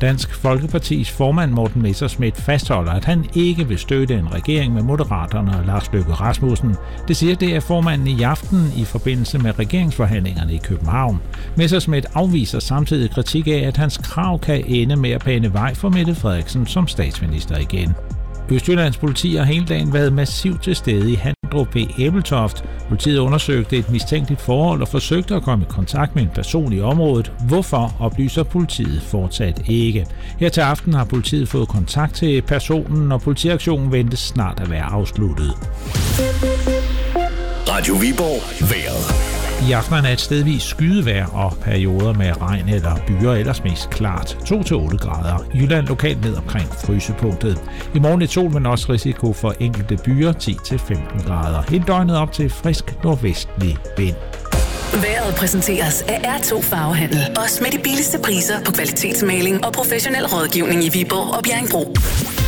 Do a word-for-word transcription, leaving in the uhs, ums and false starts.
Dansk Folkepartis formand Morten Messerschmidt fastholder, at han ikke vil støtte en regering med Moderaterne og Lars Løkke Rasmussen. Det siger det er formanden i aften i forbindelse med regeringsforhandlingerne i København. Messerschmidt afviser samtidig kritik af, at hans krav kan ende med at bane vej for Mette Frederiksen som statsminister igen. Østjyllands politi har hele dagen været massivt til stede i Handrup ved Ebeltoft. Politiet undersøgte et mistænkeligt forhold og forsøgte at komme i kontakt med en person i området. Hvorfor oplyser politiet fortsat ikke. Her til aften har politiet fået kontakt til personen, og politiaktionen ventes snart at være afsluttet. Radio Viborg vejret. I aften er et stedvis skydevejr og perioder med regn eller byer, ellers mest klart. to til otte grader. Jylland lokalt ned omkring frysepunktet. I morgen er sol, men også risiko for enkelte byer, ti til femten grader. Hele døgnet op til frisk nordvestlig vind. Vejret præsenteres af R to Farvehandel. Også med de billigste priser på kvalitetsmaling og professionel rådgivning i Viborg og Bjerringbro.